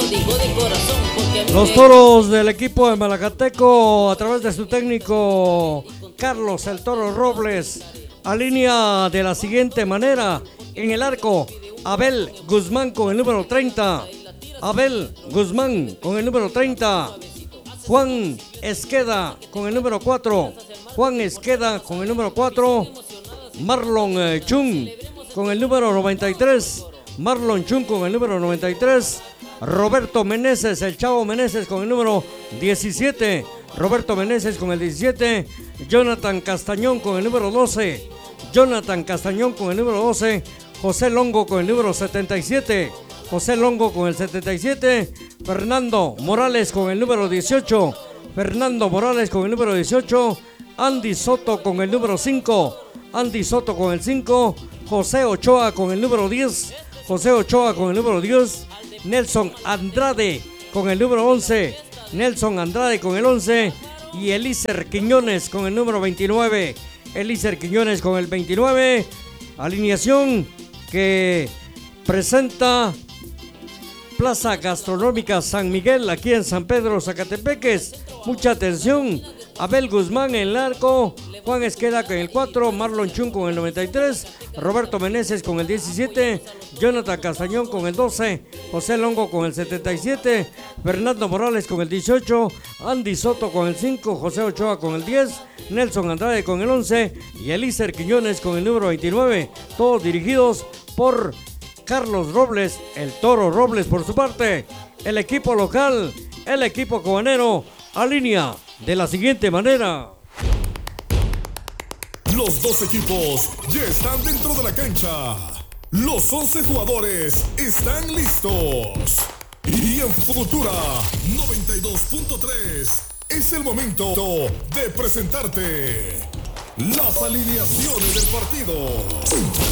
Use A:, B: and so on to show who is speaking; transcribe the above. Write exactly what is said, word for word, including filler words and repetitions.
A: digo de corazón, porque a mí
B: Los
A: me-
B: toros del equipo de Malacateco, a través de su técnico Carlos el Toro Robles, alinea de la siguiente manera: en el arco, Abel Guzmán con el número treinta, Abel Guzmán con el número treinta, Juan Esqueda con el número cuatro, Juan Esqueda con el número cuatro, Marlon eh, Chung con el número noventa y tres, Marlon Chung con el número noventa y tres, Roberto Meneses, el Chavo Meneses con el número diecisiete, Roberto Meneses con el diecisiete, Jonathan Castañón con el número doce, Jonathan Castañón con el número doce, José Longo con el número setenta y siete, José Longo con el setenta y siete, Fernando Morales con el número dieciocho, Fernando Morales con el número dieciocho, Andy Soto con el número cinco, Andy Soto con el cinco, José Ochoa con el número diez, José Ochoa con el número diez, Nelson Andrade con el número once, Nelson Andrade con el once y Elícer Quiñones con el número veintinueve, Elícer Quiñones con el veintinueve, alineación que presenta Plaza Gastronómica San Miguel, aquí en San Pedro, Zacatepeques. Mucha atención: Abel Guzmán en el arco, Juan Esqueda con el cuatro, Marlon Chung con el noventa y tres, Roberto Meneses con el diecisiete, Jonathan Castañón con el doce, José Longo con el setenta y siete, Fernando Morales con el dieciocho, Andy Soto con el cinco, José Ochoa con el diez, Nelson Andrade con el once y Elícer Quiñones con el número veintinueve, todos dirigidos por Carlos Robles, el Toro Robles. Por su parte, el equipo local, el equipo cobanero, alinea de la siguiente manera.
C: Los dos equipos ya están dentro de la cancha. Los once jugadores están listos. Y en Futura noventa y dos punto tres es el momento de presentarte las alineaciones del partido.